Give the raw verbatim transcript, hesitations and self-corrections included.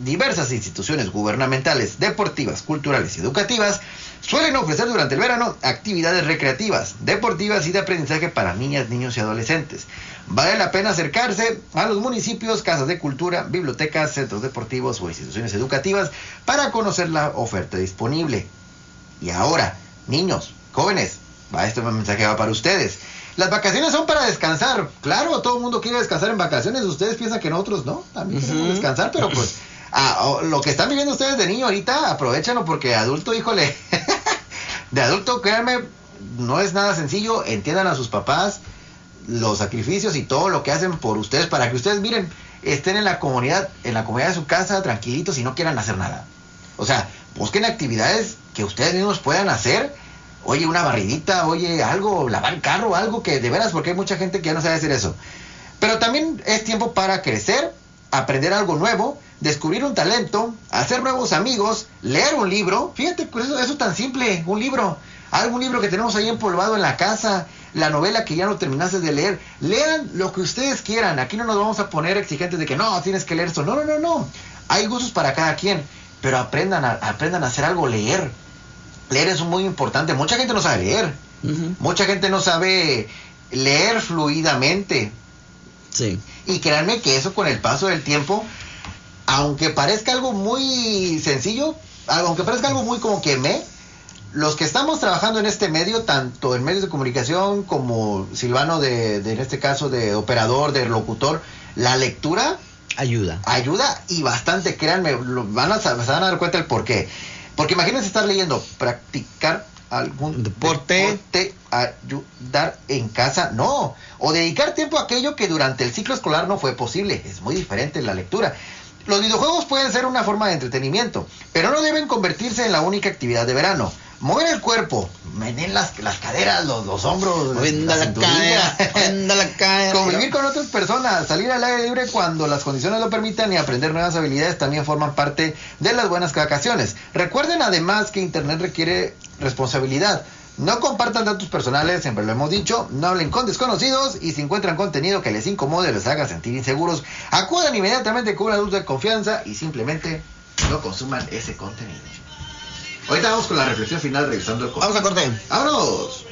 diversas instituciones gubernamentales, deportivas, culturales y educativas suelen ofrecer durante el verano actividades recreativas, deportivas y de aprendizaje para niñas, niños y adolescentes. Vale la pena acercarse a los municipios, casas de cultura, bibliotecas, centros deportivos o instituciones educativas para conocer la oferta disponible. Y ahora, niños, jóvenes, va, este mensaje va para ustedes. Las vacaciones son para descansar. Claro, todo el mundo quiere descansar en vacaciones. Ustedes piensan que nosotros no, también queremos uh-huh. descansar, pero pues ah, lo que están viviendo ustedes de niño ahorita, aprovechenlo, porque adulto, híjole, de adulto, créanme, no es nada sencillo. Entiendan a sus papás los sacrificios y todo lo que hacen por ustedes para que ustedes, miren, estén en la comunidad, en la comunidad de su casa, tranquilitos y no quieran hacer nada. O sea, busquen actividades que ustedes mismos puedan hacer. Oye, una barridita, oye, algo, lavar el carro, algo que de veras, porque hay mucha gente que ya no sabe hacer eso. Pero también es tiempo para crecer, aprender algo nuevo, descubrir un talento, hacer nuevos amigos, leer un libro. Fíjate, pues eso, eso es tan simple, un libro. Algún libro que tenemos ahí empolvado en la casa, la novela que ya no terminaste de leer. Lean lo que ustedes quieran. Aquí no nos vamos a poner exigentes de que no, tienes que leer esto. No, no, no, no. Hay gustos para cada quien, pero aprendan a, aprendan a hacer algo, leer. Leer es muy importante. Mucha gente no sabe leer. Uh-huh. Mucha gente no sabe leer fluidamente. Sí. Y créanme que eso con el paso del tiempo, aunque parezca algo muy sencillo, aunque parezca algo muy como que me, los que estamos trabajando en este medio, tanto en medios de comunicación como Silvano de, de en este caso de operador, de locutor, la lectura ayuda. Ayuda y bastante, créanme, lo, van a, se van a dar cuenta el por qué. Porque imagínense estar leyendo, practicar algún deporte, deporte, ayudar en casa, no, o dedicar tiempo a aquello que durante el ciclo escolar no fue posible. Es muy diferente la lectura. Los videojuegos pueden ser una forma de entretenimiento, pero no deben convertirse en la única actividad de verano. Mover el cuerpo, medir las, las caderas, los, los hombros, la, la cadera, la cadera. Convivir con otras personas, salir al aire libre cuando las condiciones lo permitan y aprender nuevas habilidades también forman parte de las buenas vacaciones. Recuerden además que Internet requiere responsabilidad. No compartan datos personales, siempre lo hemos dicho, no hablen con desconocidos y si encuentran contenido que les incomode o les haga sentir inseguros, acudan inmediatamente con un adulto de confianza y simplemente no consuman ese contenido. Ahorita vamos con la reflexión final revisando el corte. Vamos a corte. ¡Vámonos!